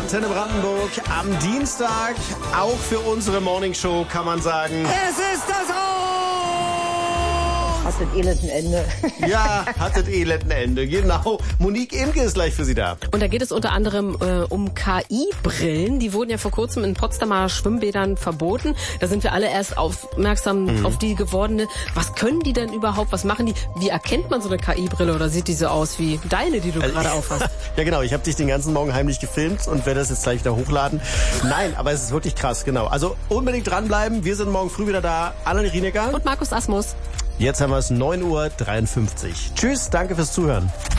Antenne Brandenburg am Dienstag. Auch für unsere Morningshow kann man sagen. Es ist das Hat das elenden Ende. Ja, hat das elenden Ende. Genau. Monique Imke ist gleich für Sie da. Und da geht es unter anderem um KI-Brillen. Die wurden ja vor kurzem in Potsdamer Schwimmbädern verboten. Da sind wir alle erst aufmerksam auf die gewordene. Was können die denn überhaupt? Was machen die? Wie erkennt man so eine KI-Brille? Oder sieht die so aus wie deine, die du gerade aufhast? Ja genau, ich habe dich den ganzen Morgen heimlich gefilmt und werde das jetzt gleich wieder hochladen. Nein, aber es ist wirklich krass, genau. Also unbedingt dranbleiben. Wir sind morgen früh wieder da. Anne Rienecker. Und Markus Asmus. Jetzt haben wir es 9:53 Uhr. Tschüss, danke fürs Zuhören.